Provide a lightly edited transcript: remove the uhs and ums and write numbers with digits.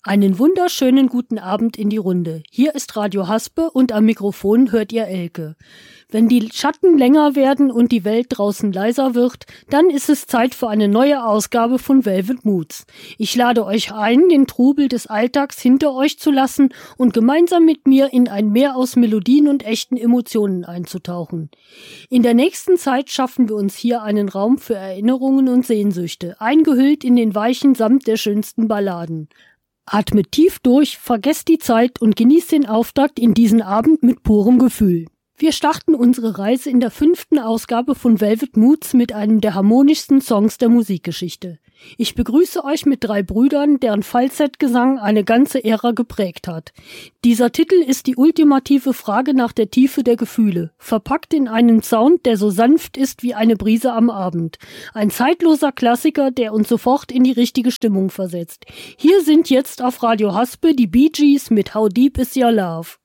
Einen wunderschönen guten Abend in die Runde. Hier ist Radio Haspe und am Mikrofon hört ihr Elke. Wenn die Schatten länger werden und die Welt draußen leiser wird, dann ist es Zeit für eine neue Ausgabe von Velvet Moods. Ich lade euch ein, den Trubel des Alltags hinter euch zu lassen und gemeinsam mit mir in ein Meer aus Melodien und echten Emotionen einzutauchen. In der nächsten Zeit schaffen wir uns hier einen Raum für Erinnerungen und Sehnsüchte, eingehüllt in den weichen Samt der schönsten Balladen. Atmet tief durch, vergesst die Zeit und genießt den Auftakt in diesen Abend mit purem Gefühl. Wir starten unsere Reise in der 5. Ausgabe von Velvet Moods mit einem der harmonischsten Songs der Musikgeschichte. Ich begrüße euch mit 3 Brüdern, deren Falsettgesang eine ganze Ära geprägt hat. Dieser Titel ist die ultimative Frage nach der Tiefe der Gefühle, verpackt in einen Sound, der so sanft ist wie eine Brise am Abend. Ein zeitloser Klassiker, der uns sofort in die richtige Stimmung versetzt. Hier sind jetzt auf Radio Haspe die Bee Gees mit How Deep Is Your Love.